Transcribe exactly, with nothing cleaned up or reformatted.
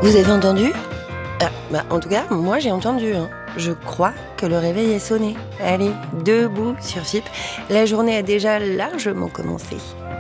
Vous avez entendu ? Ah, bah, en tout cas, moi j'ai entendu. Hein. Je crois que le réveil est sonné. Allez, debout sur F I P. La journée a déjà largement commencé.